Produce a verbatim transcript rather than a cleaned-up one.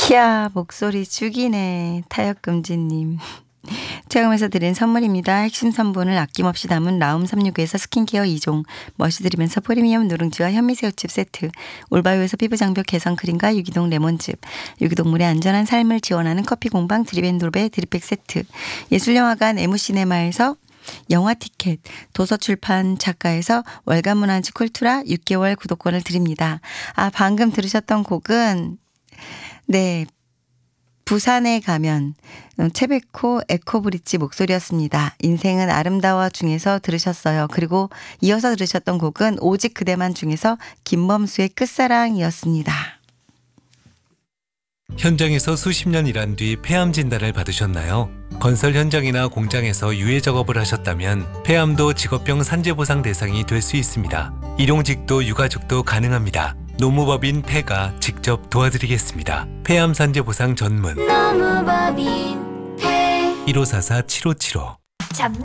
이야, 목소리 죽이네. 타협금지님. 체험에서 드린 선물입니다. 핵심 성분을 아낌없이 담은 라움 삼육오에서 스킨케어 이 종, 멋이드리면서 프리미엄 누룽지와 현미새우칩 세트, 올바이오에서 피부 장벽 개선 크림과 유기동 레몬즙, 유기동물의 안전한 삶을 지원하는 커피 공방 드립앤돌베 드립백 세트, 예술영화관 에무시네마에서 영화 티켓, 도서출판 작가에서 월간 문화지 쿨투라 육 개월 구독권을 드립니다. 아, 방금 들으셨던 곡은 네, 부산에 가면 채베코 에코브릿지 목소리였습니다. 인생은 아름다워 중에서 들으셨어요. 그리고 이어서 들으셨던 곡은 오직 그대만 중에서 김범수의 끝사랑이었습니다. 현장에서 수십 년 일한 뒤 폐암 진단을 받으셨나요? 건설 현장이나 공장에서 유해 작업을 하셨다면 폐암도 직업병 산재보상 대상이 될 수 있습니다. 일용직도 유가족도 가능합니다. 노무법인 폐가 직접 도와드리겠습니다. 폐암 산재보상 전문 노무법인 폐 일오사사 칠오칠오 잡내